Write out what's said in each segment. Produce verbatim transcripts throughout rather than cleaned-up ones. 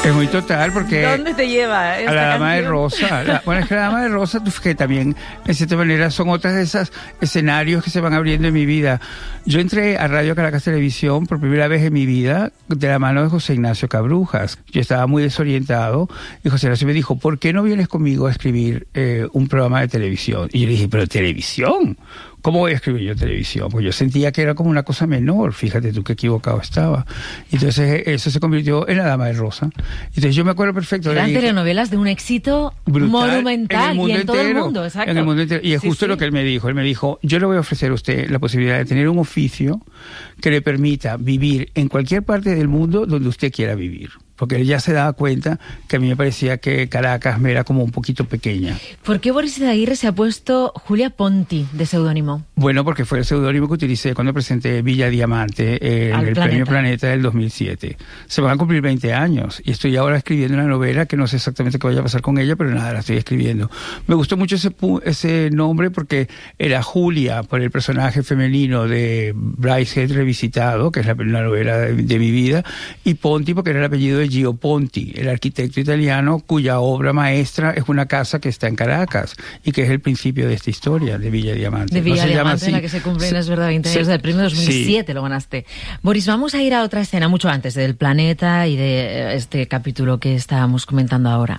Es muy total porque... ¿Dónde te lleva esta a la Dama canción? de Rosa. La, bueno, es que la Dama de Rosa, que también, en cierta manera, son otras de esos escenarios que se van abriendo en mi vida. Yo entré a Radio Caracas Televisión por primera vez en mi vida de la mano de José Ignacio Cabrujas. Yo estaba muy desorientado y José Ignacio me dijo, ¿por qué no vienes conmigo a escribir eh, un programa de televisión? Y yo le dije, ¿pero televisión? ¿Cómo voy a escribir yo televisión? Pues yo sentía que era como una cosa menor, fíjate tú qué equivocado estaba. Entonces eso se convirtió en La Dama de Rosa. Entonces yo me acuerdo perfecto. Eran de telenovelas de un éxito brutal, monumental en y en entero, todo el mundo, exacto. En el mundo entero. Y es sí, justo sí. lo que él me dijo. Él me dijo, yo le voy a ofrecer a usted la posibilidad de tener un oficio que le permita vivir en cualquier parte del mundo donde usted quiera vivir. Porque él ya se daba cuenta que a mí me parecía que Caracas me era como un poquito pequeña. ¿Por qué Boris Izaguirre se ha puesto Julia Ponti de seudónimo? Bueno, porque fue el seudónimo que utilicé cuando presenté Villa Diamante eh, en el Planeta. Premio Planeta del dos mil siete. Se van a cumplir veinte años y estoy ahora escribiendo una novela que no sé exactamente qué vaya a pasar con ella, pero nada, la estoy escribiendo. Me gustó mucho ese, ese nombre porque era Julia, por el personaje femenino de Brideshead Revisitado, que es la, la novela de, de mi vida, y Ponti porque era el apellido de Gio Ponti, el arquitecto italiano cuya obra maestra es una casa que está en Caracas y que es el principio de esta historia de Villa Diamante. De Villa no se Diamante, en la que se cumplen, es verdad, veinte años del premio dos mil siete, sí. Lo ganaste. Boris, vamos a ir a otra escena mucho antes del planeta y de este capítulo que estábamos comentando ahora.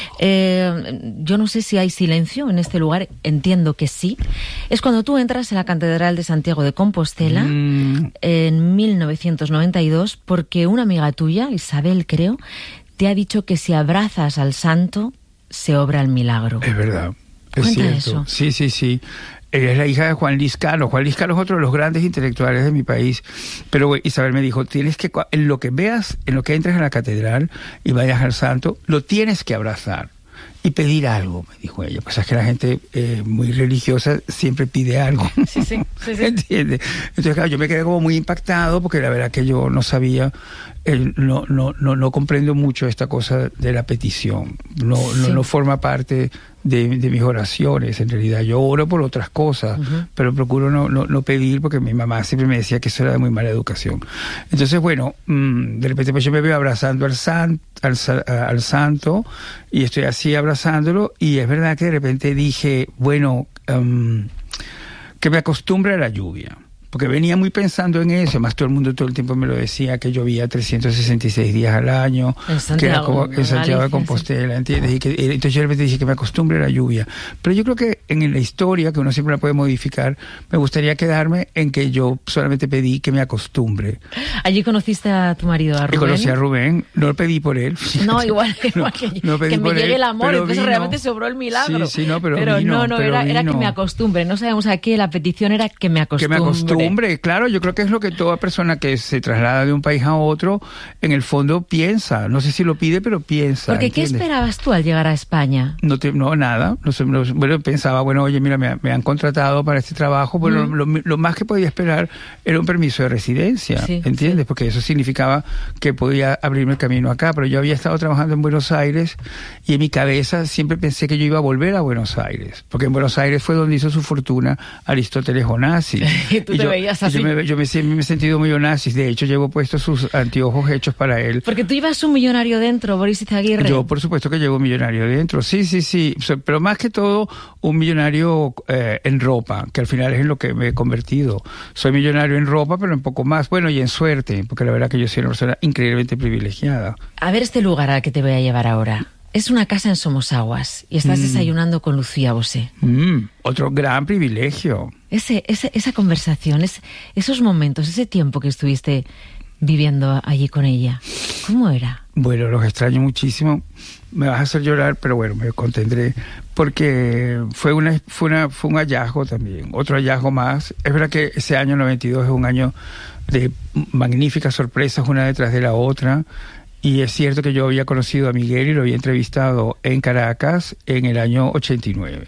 Eh, yo no sé si hay silencio en este lugar, entiendo que sí. Es cuando tú entras en la Catedral de Santiago de Compostela mm. en mil novecientos noventa y dos, porque una amiga tuya, Isabel, creo, te ha dicho que si abrazas al santo, se obra el milagro. Es verdad, es Cuenta cierto. Eso. Sí, sí, sí. Ella es la hija de Juan Luis Cano. Juan Luis Cano es otro de los grandes intelectuales de mi país. Pero Isabel me dijo, tienes que, en lo que veas, en lo que entres a la catedral y vayas al santo, lo tienes que abrazar y pedir algo, me dijo ella. Pues es que la gente eh, muy religiosa siempre pide algo. Sí, sí, sí, sí. ¿Entiendes? Entonces, claro, yo me quedé como muy impactado porque la verdad que yo no sabía, eh, no, no, no, no comprendo mucho esta cosa de la petición. No, sí. no, no forma parte de, de mis oraciones, en realidad. Yo oro por otras cosas, uh-huh. pero procuro no, no, no pedir porque mi mamá siempre me decía que eso era de muy mala educación. Entonces, bueno, mmm, de repente pues yo me veo abrazando al, san, al, al santo y estoy así abrazándolo y es verdad que de repente dije, bueno, um, que me acostumbre a la lluvia. Porque venía muy pensando en eso, más todo el mundo todo el tiempo me lo decía, que llovía trescientos sesenta y seis días al año, en Santiago, que era como en Santiago de Compostela, ¿entiendes? Y que, entonces yo de repente dije que me acostumbre a la lluvia. Pero yo creo que en la historia, que uno siempre la puede modificar, me gustaría quedarme en que yo solamente pedí que me acostumbre. ¿Allí conociste a tu marido, a Rubén? Y conocí a Rubén, no lo pedí por él. Fíjate. No, igual, igual no, que, no pedí que me por llegue él, el amor, entonces vino. realmente se obró el milagro. Sí, sí, no, pero, pero vino, no, no, pero era, era vino. que me acostumbre, no sabemos a qué, la petición era que me acostumbre. Que me acostumbre, claro, yo creo que es lo que toda persona que se traslada de un país a otro, en el fondo piensa, no sé si lo pide, pero piensa. Porque ¿entiendes? ¿qué esperabas tú al llegar a España? No, te, no nada, no, no, bueno, pensaba, bueno, oye, mira, me, me han contratado para este trabajo, bueno, mm. lo, lo más que podía esperar era un permiso de residencia, sí, ¿entiendes? Sí. Porque eso significaba que podía abrirme el camino acá, pero yo había estado trabajando en Buenos Aires y en mi cabeza siempre pensé que yo iba a volver a Buenos Aires, porque en Buenos Aires fue donde hizo su fortuna Aristóteles Onassis. Y tú y te yo, veías así. Yo me, yo me, me he sentido muy Onassis, de hecho llevo puestos sus anteojos hechos para él. Porque tú ibas un millonario dentro, Boris Izaguirre. Yo, por supuesto que llevo un millonario dentro, sí, sí, sí, pero más que todo un millonario eh, en ropa, que al final es en lo que me he convertido. Soy millonario en ropa, pero un poco más, bueno, y en suerte, porque la verdad que yo soy una persona increíblemente privilegiada. A ver este lugar al que te voy a llevar ahora. Es una casa en Somosaguas y estás mm. desayunando con Lucía Bosé. Mm, otro gran privilegio. Ese, ese, esa conversación, es, esos momentos, ese tiempo que estuviste viviendo allí con ella, ¿cómo era? Bueno, los extraño muchísimo. Me vas a hacer llorar, pero bueno, me contendré, porque fue una, fue una, fue un hallazgo también, otro hallazgo más. Es verdad que ese año noventa y dos es un año de magníficas sorpresas, una detrás de la otra. Y es cierto que yo había conocido a Miguel y lo había entrevistado en Caracas en el año ochenta y nueve.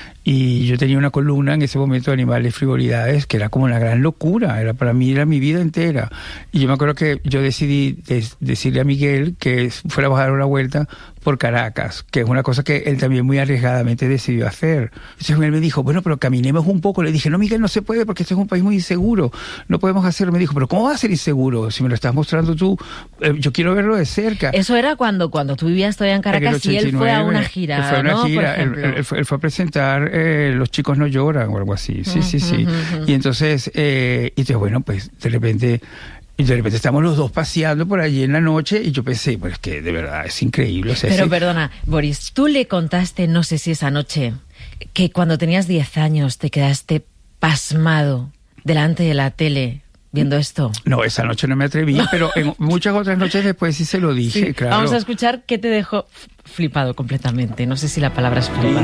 Y yo tenía una columna en ese momento de Animales y Frivolidades que era como una gran locura, era para mí era mi vida entera. Y yo me acuerdo que yo decidí des- decirle a Miguel que fuéramos a dar una vuelta por Caracas, que es una cosa que él también muy arriesgadamente decidió hacer. Entonces él me dijo, bueno, pero caminemos un poco. Le dije, no, Miguel, no se puede porque este es un país muy inseguro, no podemos hacerlo. Me dijo, pero ¿cómo va a ser inseguro? Si me lo estás mostrando tú, eh, yo quiero verlo de cerca. Eso era cuando, cuando tú vivías todavía en Caracas en y él fue a una gira, él fue a una ¿no? gira, él, él, fue, él fue a presentar eh, Los chicos no lloran o algo así, sí, uh-huh, sí, sí. Uh-huh. Y entonces, eh, y entonces, bueno, pues de repente... Y de repente estamos los dos paseando por allí en la noche y yo pensé, pues que de verdad es increíble. O sea, Pero ese... perdona, Boris, tú le contaste, no sé si esa noche, que cuando tenías diez años te quedaste pasmado delante de la tele viendo esto. No, esa noche no me atreví, pero en muchas otras noches después sí se lo dije, sí. claro. Vamos a escuchar qué te dejó flipado completamente. No sé si la palabra es flipado.